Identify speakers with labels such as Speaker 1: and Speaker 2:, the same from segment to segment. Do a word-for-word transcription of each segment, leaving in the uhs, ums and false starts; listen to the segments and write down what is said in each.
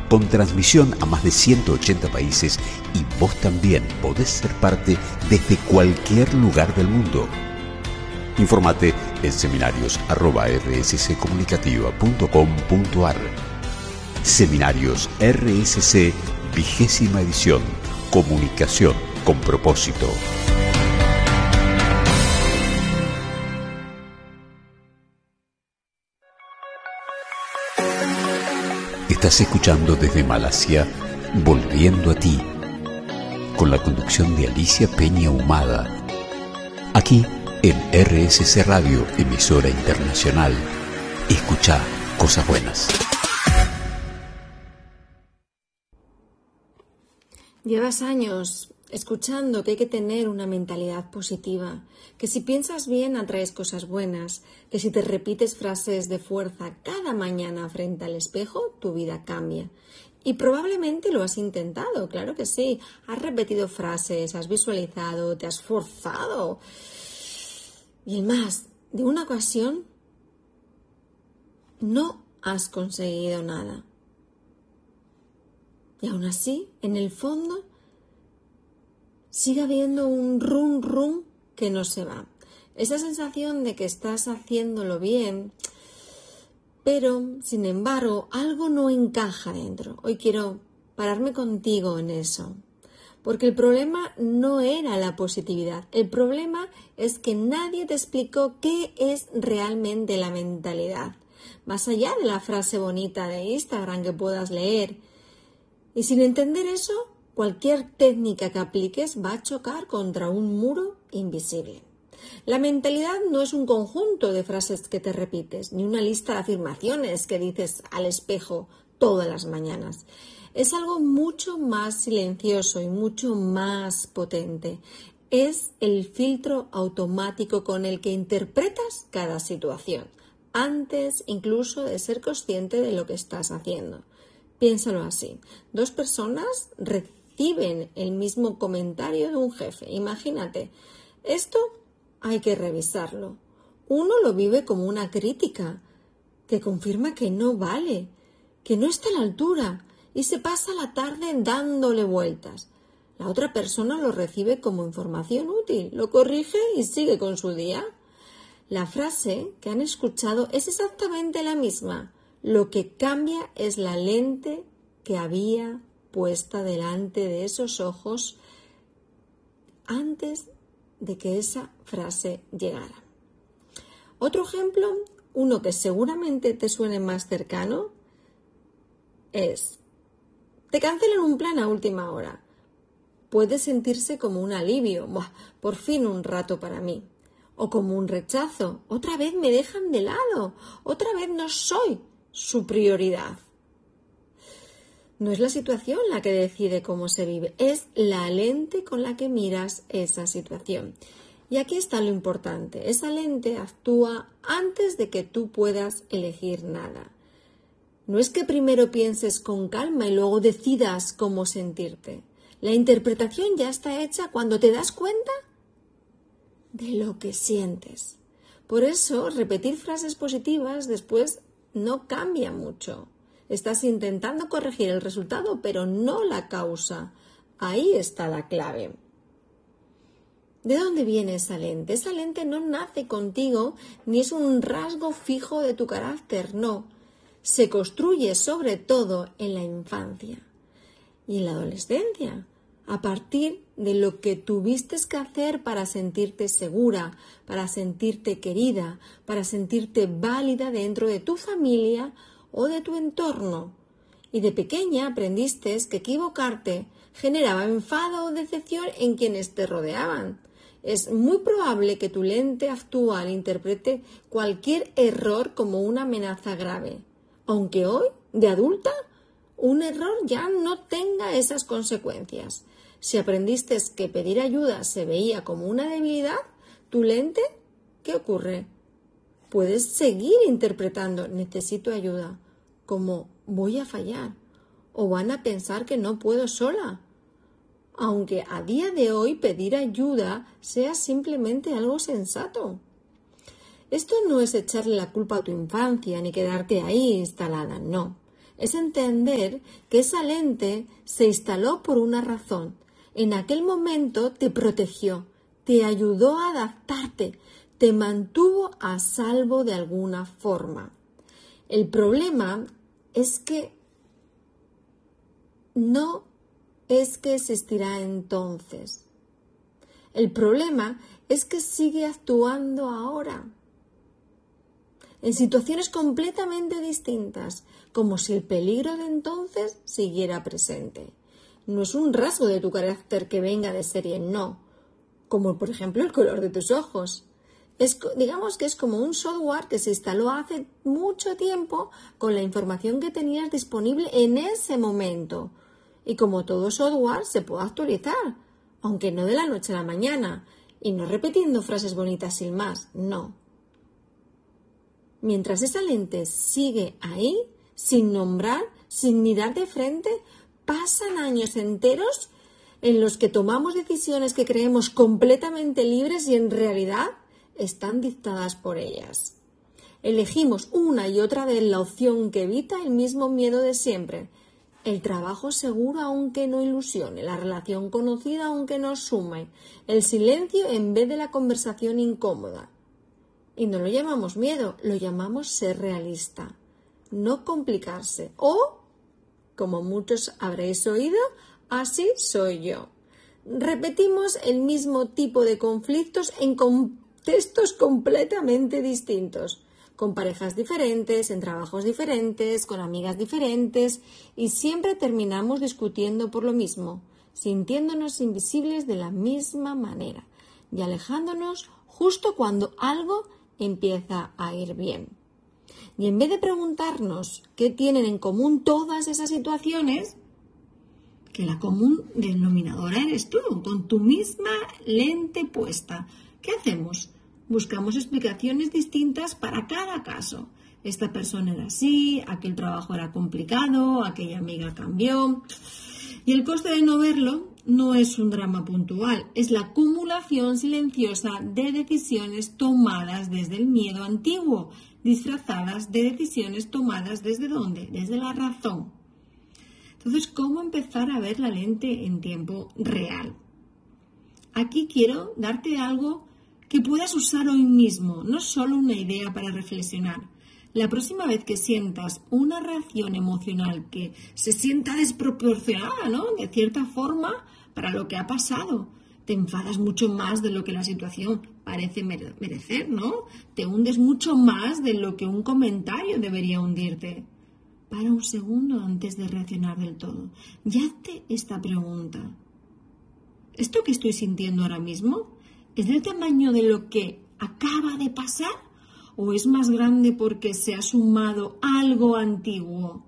Speaker 1: con transmisión a más de ciento ochenta países, y vos también podés ser parte desde cualquier lugar del mundo. Informate en seminarios arroba r s c comunicativa punto com punto a r. Seminarios R S C, vigésima edición. Comunicación con propósito. Estás escuchando desde Malasia, Volviendo a ti, con la conducción de Alicia Peña Humada, aquí en R S C Radio, emisora internacional. Escucha cosas buenas.
Speaker 2: Llevas años escuchando que hay que tener una mentalidad positiva, que si piensas bien atraes cosas buenas, que si te repites frases de fuerza cada mañana frente al espejo, tu vida cambia. Y probablemente lo has intentado, claro que sí. Has repetido frases, has visualizado, te has forzado. Y en más de una ocasión, no has conseguido nada. Y aún así, en el fondo, sigue habiendo un rum rum que no se va. Esa sensación de que estás haciéndolo bien, pero, sin embargo, algo no encaja dentro. Hoy quiero pararme contigo en eso. Porque el problema no era la positividad. El problema es que nadie te explicó qué es realmente la mentalidad. Más allá de la frase bonita de Instagram que puedas leer. Y sin entender eso, cualquier técnica que apliques va a chocar contra un muro invisible. La mentalidad no es un conjunto de frases que te repites, ni una lista de afirmaciones que dices al espejo todas las mañanas. Es algo mucho más silencioso y mucho más potente. Es el filtro automático con el que interpretas cada situación, antes incluso de ser consciente de lo que estás haciendo. Piénsalo así. Dos personas reciben el mismo comentario de un jefe. Imagínate, esto hay que revisarlo. Uno lo vive como una crítica que confirma que no vale, que no está a la altura y se pasa la tarde dándole vueltas. La otra persona lo recibe como información útil, lo corrige y sigue con su día. La frase que han escuchado es exactamente la misma. Lo que cambia es la lente que había puesta delante de esos ojos antes de que esa frase llegara. Otro ejemplo, uno que seguramente te suene más cercano, es: te cancelan un plan a última hora. Puede sentirse como un alivio, ¡buah!, por fin un rato para mí. O como un rechazo, otra vez me dejan de lado, otra vez no soy su prioridad. No es la situación la que decide cómo se vive, es la lente con la que miras esa situación. Y aquí está lo importante, esa lente actúa antes de que tú puedas elegir nada. No es que primero pienses con calma y luego decidas cómo sentirte. La interpretación ya está hecha cuando te das cuenta de lo que sientes. Por eso, repetir frases positivas después no cambia mucho. Estás intentando corregir el resultado, pero no la causa. Ahí está la clave. ¿De dónde viene esa lente? Esa lente no nace contigo ni es un rasgo fijo de tu carácter, no. Se construye sobre todo en la infancia y en la adolescencia, a partir de lo que tuviste que hacer para sentirte segura, para sentirte querida, para sentirte válida dentro de tu familia o de tu entorno. Y de pequeña aprendiste que equivocarte generaba enfado o decepción en quienes te rodeaban. Es muy probable que tu lente actual interprete cualquier error como una amenaza grave, aunque hoy, de adulta, un error ya no tenga esas consecuencias. Si aprendiste que pedir ayuda se veía como una debilidad, tu lente, ¿qué ocurre? Puedes seguir interpretando necesito ayuda como voy a fallar o van a pensar que no puedo sola. Aunque a día de hoy pedir ayuda sea simplemente algo sensato. Esto no es echarle la culpa a tu infancia ni quedarte ahí instalada, no. Es entender que esa lente se instaló por una razón. En aquel momento te protegió, te ayudó a adaptarte, te mantuvo a salvo de alguna forma. El problema es que no es que existirá entonces. El problema es que sigue actuando ahora, en situaciones completamente distintas, como si el peligro de entonces siguiera presente. No es un rasgo de tu carácter que venga de serie, no, como por ejemplo el color de tus ojos. Es, digamos que es como un software que se instaló hace mucho tiempo con la información que tenías disponible en ese momento. Y como todo software se puede actualizar, aunque no de la noche a la mañana, y no repitiendo frases bonitas sin más, no. Mientras esa lente sigue ahí, sin nombrar, sin mirar de frente, pasan años enteros en los que tomamos decisiones que creemos completamente libres y en realidad están dictadas por ellas. Elegimos una y otra vez la opción que evita el mismo miedo de siempre. El trabajo seguro aunque no ilusione, la relación conocida aunque no sume, el silencio en vez de la conversación incómoda. Y no lo llamamos miedo, lo llamamos ser realista, no complicarse. O, como muchos habréis oído, así soy yo. Repetimos el mismo tipo de conflictos en contextos completamente distintos, con parejas diferentes, en trabajos diferentes, con amigas diferentes, y siempre terminamos discutiendo por lo mismo, sintiéndonos invisibles de la misma manera y alejándonos justo cuando algo empieza a ir bien. Y en vez de preguntarnos qué tienen en común todas esas situaciones, que la común denominadora eres tú, con tu misma lente puesta, ¿qué hacemos? Buscamos explicaciones distintas para cada caso. Esta persona era así, aquel trabajo era complicado, aquella amiga cambió. Y el coste de no verlo no es un drama puntual, es la acumulación silenciosa de decisiones tomadas desde el miedo antiguo, disfrazadas de decisiones tomadas ¿desde dónde? Desde la razón. Entonces, ¿cómo empezar a ver la lente en tiempo real? Aquí quiero darte algo que puedas usar hoy mismo, no solo una idea para reflexionar. La próxima vez que sientas una reacción emocional que se sienta desproporcionada, ¿no?, de cierta forma, para lo que ha pasado, te enfadas mucho más de lo que la situación parece merecer, ¿no? Te hundes mucho más de lo que un comentario debería hundirte. Para un segundo antes de reaccionar del todo y hazte esta pregunta. ¿Esto que estoy sintiendo ahora mismo es del tamaño de lo que acaba de pasar o es más grande porque se ha sumado algo antiguo?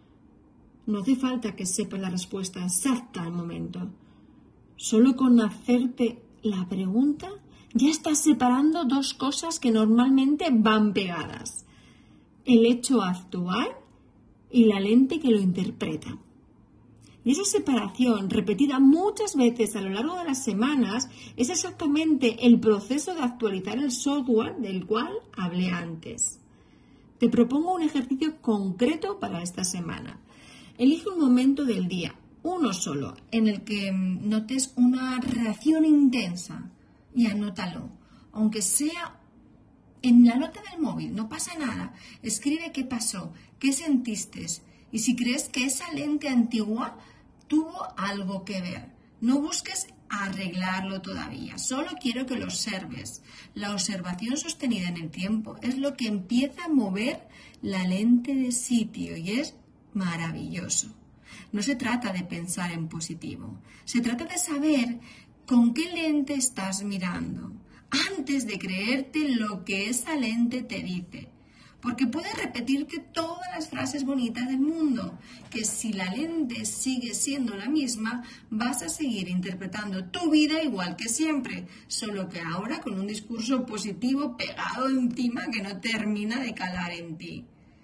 Speaker 2: No hace falta que sepas la respuesta exacta al momento. Solo con hacerte la pregunta ya estás separando dos cosas que normalmente van pegadas. El hecho actual y la lente que lo interpreta. Y esa separación, repetida muchas veces a lo largo de las semanas, es exactamente el proceso de actualizar el software del cual hablé antes. Te propongo un ejercicio concreto para esta semana. Elige un momento del día, uno solo, en el que notes una reacción intensa y anótalo, aunque sea en la nota del móvil, no pasa nada. Escribe qué pasó, qué sentiste y si crees que esa lente antigua tuvo algo que ver. No busques arreglarlo todavía, solo quiero que lo observes. La observación sostenida en el tiempo es lo que empieza a mover la lente de sitio y es maravilloso. No se trata de pensar en positivo, se trata de saber con qué lente estás mirando antes de creerte lo que esa lente te dice. Porque puedes repetirte todas las frases bonitas del mundo, que si la lente sigue siendo la misma, vas a seguir interpretando tu vida igual que siempre, solo que ahora con un discurso positivo pegado encima que no termina de calar en ti.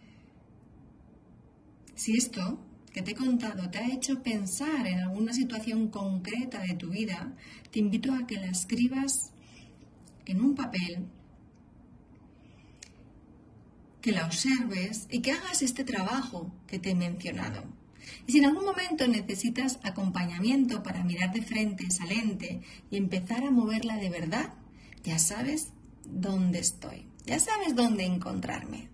Speaker 2: Si esto que te he contado te ha hecho pensar en alguna situación concreta de tu vida, te invito a que la escribas en un papel, que la observes y que hagas este trabajo que te he mencionado. Y si en algún momento necesitas acompañamiento para mirar de frente esa lente y empezar a moverla de verdad, ya sabes dónde estoy, ya sabes dónde encontrarme.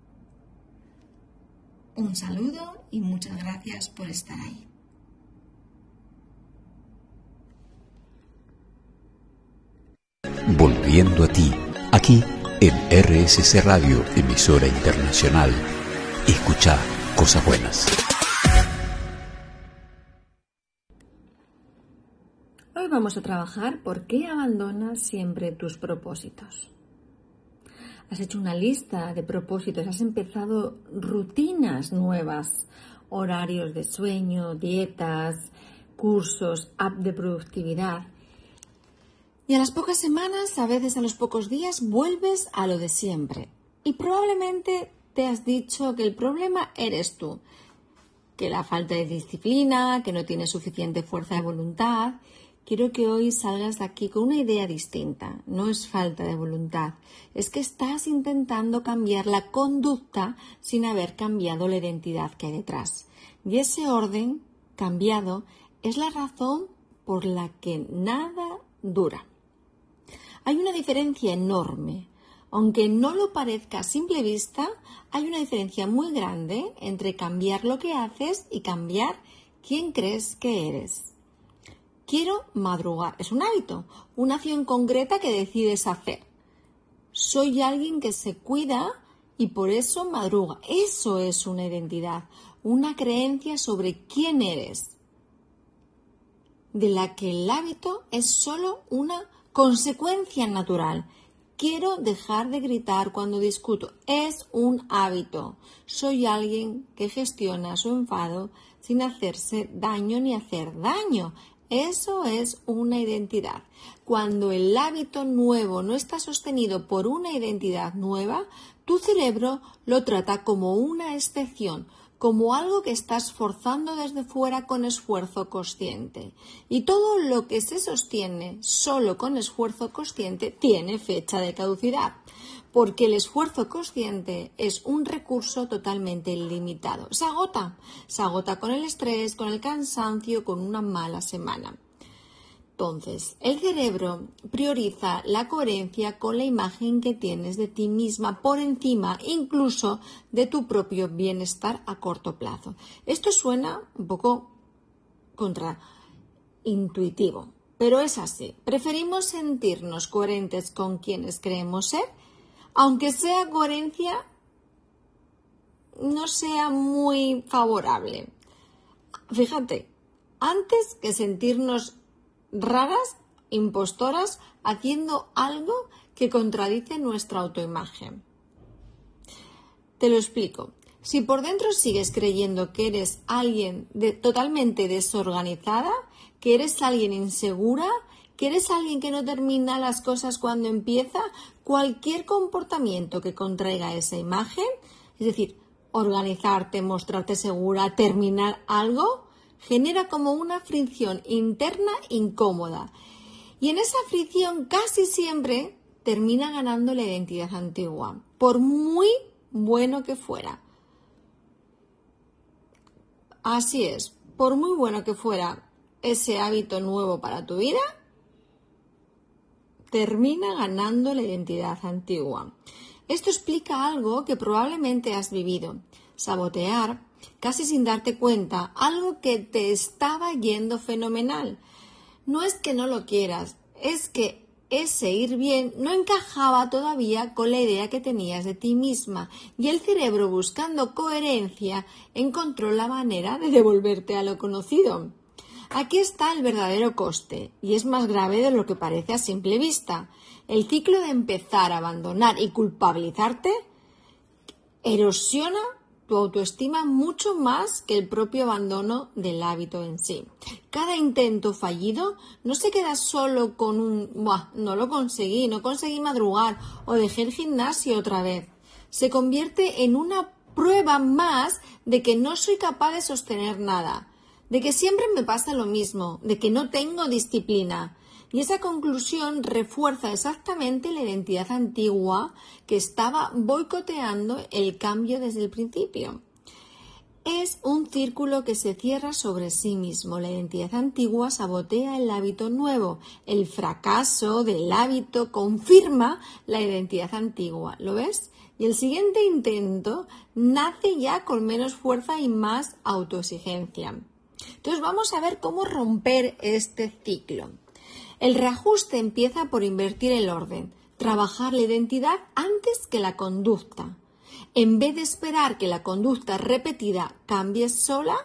Speaker 2: Un saludo y muchas gracias por estar ahí.
Speaker 1: Volviendo a ti, aquí en R S C Radio, emisora internacional. Escucha cosas buenas.
Speaker 2: Hoy vamos a trabajar por qué abandonas siempre tus propósitos. Has hecho una lista de propósitos, has empezado rutinas nuevas, horarios de sueño, dietas, cursos, app de productividad. Y a las pocas semanas, a veces a los pocos días, vuelves a lo de siempre. Y probablemente te has dicho que el problema eres tú, que la falta de disciplina, que no tienes suficiente fuerza de voluntad. Quiero que hoy salgas de aquí con una idea distinta. No es falta de voluntad, es que estás intentando cambiar la conducta sin haber cambiado la identidad que hay detrás. Y ese orden cambiado es la razón por la que nada dura. Hay una diferencia enorme. Aunque no lo parezca a simple vista, hay una diferencia muy grande entre cambiar lo que haces y cambiar quién crees que eres. Quiero madrugar. Es un hábito, una acción concreta que decides hacer. Soy alguien que se cuida y por eso madruga. Eso es una identidad, una creencia sobre quién eres, de la que el hábito es solo una consecuencia natural. Quiero dejar de gritar cuando discuto. Es un hábito. Soy alguien que gestiona su enfado sin hacerse daño ni hacer daño. Eso es una identidad. Cuando el hábito nuevo no está sostenido por una identidad nueva, tu cerebro lo trata como una excepción, como algo que estás forzando desde fuera con esfuerzo consciente. Y todo lo que se sostiene solo con esfuerzo consciente tiene fecha de caducidad, porque el esfuerzo consciente es un recurso totalmente ilimitado. Se agota, se agota con el estrés, con el cansancio, con una mala semana. Entonces, el cerebro prioriza la coherencia con la imagen que tienes de ti misma por encima incluso de tu propio bienestar a corto plazo. Esto suena un poco contraintuitivo, pero es así. Preferimos sentirnos coherentes con quienes creemos ser, aunque sea coherencia no sea muy favorable. Fíjate, antes que sentirnos raras, impostoras, haciendo algo que contradice nuestra autoimagen. Te lo explico. Si por dentro sigues creyendo que eres alguien de, totalmente desorganizada, que eres alguien insegura, que eres alguien que no termina las cosas cuando empieza, cualquier comportamiento que contraiga esa imagen, es decir, organizarte, mostrarte segura, terminar algo, genera como una fricción interna incómoda. Y en esa fricción casi siempre termina ganando la identidad antigua, por muy bueno que fuera. Así es, por muy bueno que fuera ese hábito nuevo para tu vida, termina ganando la identidad antigua. Esto explica algo que probablemente has vivido: sabotear, casi sin darte cuenta, algo que te estaba yendo fenomenal. No es que no lo quieras, es que ese ir bien no encajaba todavía con la idea que tenías de ti misma, y el cerebro, buscando coherencia, encontró la manera de devolverte a lo conocido. Aquí está el verdadero coste, y es más grave de lo que parece a simple vista. El ciclo de empezar a abandonar y culpabilizarte erosiona tu autoestima mucho más que el propio abandono del hábito en sí. Cada intento fallido no se queda solo con un «buah, no lo conseguí, no conseguí madrugar» o dejé el gimnasio otra vez. Se convierte en una prueba más de que no soy capaz de sostener nada, de que siempre me pasa lo mismo, de que no tengo disciplina. Y esa conclusión refuerza exactamente la identidad antigua que estaba boicoteando el cambio desde el principio. Es un círculo que se cierra sobre sí mismo. La identidad antigua sabotea el hábito nuevo. El fracaso del hábito confirma la identidad antigua. ¿Lo ves? Y el siguiente intento nace ya con menos fuerza y más autoexigencia. Entonces vamos a ver cómo romper este ciclo. El reajuste empieza por invertir el orden, trabajar la identidad antes que la conducta. En vez de esperar que la conducta repetida cambie sola,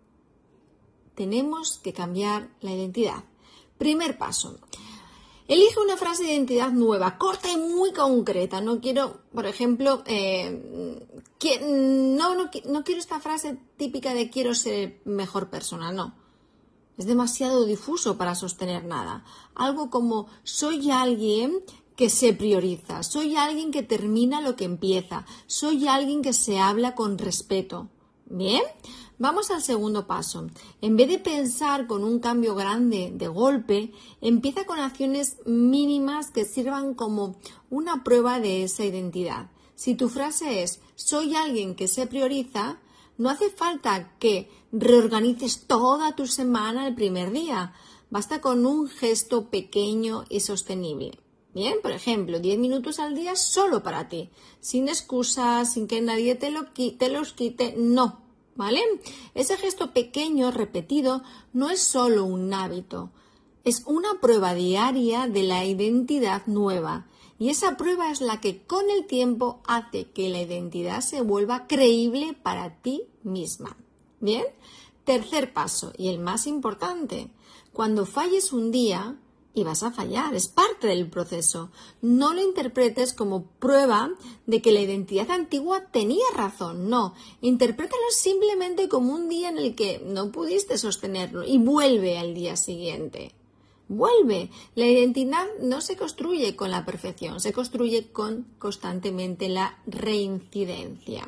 Speaker 2: tenemos que cambiar la identidad. Primer paso. Elige una frase de identidad nueva, corta y muy concreta. No quiero, por ejemplo, eh, que, no, no, no quiero esta frase típica de quiero ser mejor persona, no. Es demasiado difuso para sostener nada. Algo como soy alguien que se prioriza, soy alguien que termina lo que empieza, soy alguien que se habla con respeto. ¿Bien? Vamos al segundo paso. En vez de pensar con un cambio grande de golpe, empieza con acciones mínimas que sirvan como una prueba de esa identidad. Si tu frase es soy alguien que se prioriza, no hace falta que reorganices toda tu semana el primer día. Basta con un gesto pequeño y sostenible. Bien, por ejemplo, diez minutos al día solo para ti, sin excusas, sin que nadie te, lo, te los quite, no, ¿vale? Ese gesto pequeño, repetido, no es solo un hábito, es una prueba diaria de la identidad nueva. Y esa prueba es la que con el tiempo hace que la identidad se vuelva creíble para ti misma. Bien, tercer paso y el más importante, cuando falles un día, y vas a fallar, es parte del proceso. No lo interpretes como prueba de que la identidad antigua tenía razón, no. Interprétalo simplemente como un día en el que no pudiste sostenerlo y vuelve al día siguiente. Vuelve. La identidad no se construye con la perfección, se construye con constantemente la reincidencia.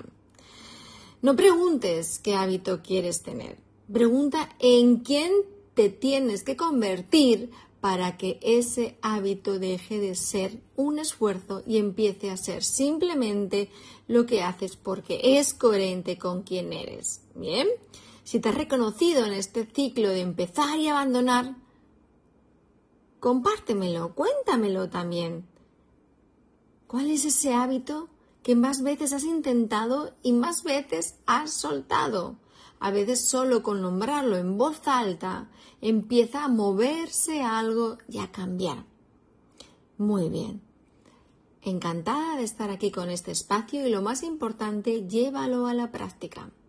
Speaker 2: No preguntes qué hábito quieres tener. Pregunta en quién te tienes que convertir para que ese hábito deje de ser un esfuerzo y empiece a ser simplemente lo que haces porque es coherente con quién eres. Bien, si te has reconocido en este ciclo de empezar y abandonar, compártemelo, cuéntamelo también. ¿Cuál es ese hábito que más veces has intentado y más veces has soltado? A veces solo con nombrarlo en voz alta empieza a moverse algo y a cambiar. Muy bien. Encantada de estar aquí con este espacio y lo más importante, llévalo a la práctica.